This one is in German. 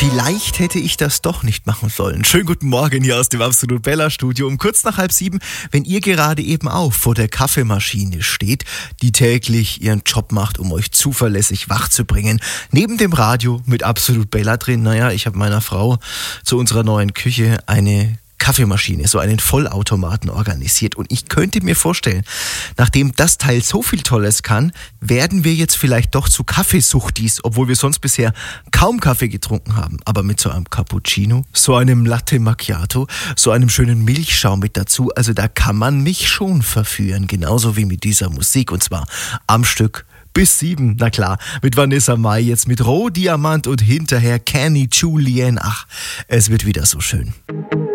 Vielleicht hätte ich das doch nicht machen sollen. Schönen guten Morgen hier aus dem Absolut Bella Studio um kurz nach 6:30, wenn ihr gerade eben auch vor der Kaffeemaschine steht, die täglich ihren Job macht, um euch zuverlässig wach zu bringen. Neben dem Radio mit Absolut Bella drin. Naja, ich habe meiner Frau zu unserer neuen Küche eine Kaffeemaschine, so einen Vollautomaten organisiert. Und ich könnte mir vorstellen, nachdem das Teil so viel Tolles kann, werden wir jetzt vielleicht doch zu Kaffeesuchtis, obwohl wir sonst bisher kaum Kaffee getrunken haben. Aber mit so einem Cappuccino, so einem Latte Macchiato, so einem schönen Milchschaum mit dazu, also da kann man mich schon verführen. Genauso wie mit dieser Musik, und zwar am Stück bis 7, na klar, mit Vanessa Mai, jetzt mit Rohdiamant und hinterher Kenny Julian. Ach, es wird wieder so schön.